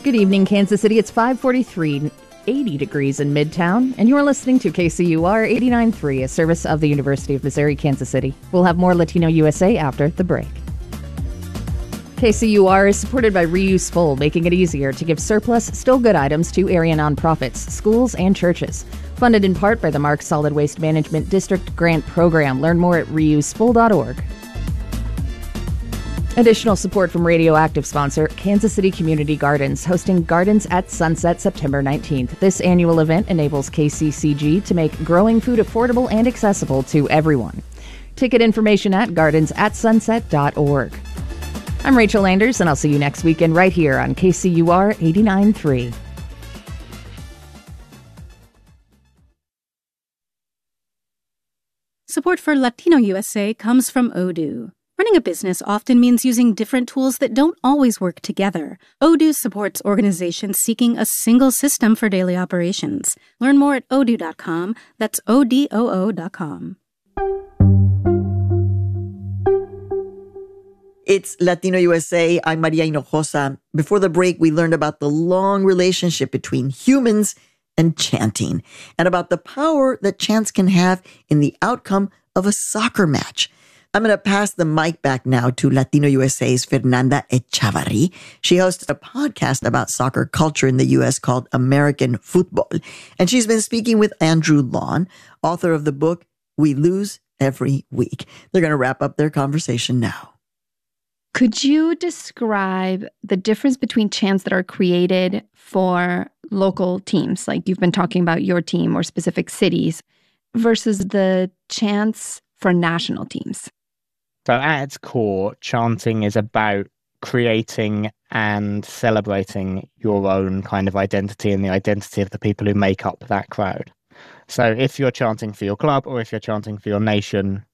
Good evening, Kansas City. It's 5:43, 80 degrees in Midtown, and you're listening to KCUR 89.3, a service of the University of Missouri, Kansas City. We'll have more Latino USA after the break. KCUR is supported by Reuseful, making it easier to give surplus, still good items to area nonprofits, schools, and churches. Funded in part by the Marks Solid Waste Management District Grant Program. Learn more at reuseful.org. Additional support from Radioactive sponsor Kansas City Community Gardens, hosting Gardens at Sunset September 19th. This annual event enables KCCG to make growing food affordable and accessible to everyone. Ticket information at gardensatsunset.org. I'm Rachel Landers, and I'll see you next weekend right here on KCUR 89.3. Support for Latino USA comes from Odoo. Running a business often means using different tools that don't always work together. Odoo supports organizations seeking a single system for daily operations. Learn more at odoo.com. That's ODOO.com. It's Latino USA. I'm Maria Hinojosa. Before the break, we learned about the long relationship between humans and chanting, and about the power that chants can have in the outcome of a soccer match. I'm going to pass the mic back now to Latino USA's Fernanda Echavarri. She hosts a podcast about soccer culture in the U.S. called American Football. And she's been speaking with Andrew Lawn, author of the book, We Lose Every Week. They're going to wrap up their conversation now. Could you describe the difference between chants that are created for local teams, like you've been talking about your team or specific cities, versus the chants for national teams? So at its core, chanting is about creating and celebrating your own kind of identity and the identity of the people who make up that crowd. So if you're chanting for your club or if you're chanting for your nation,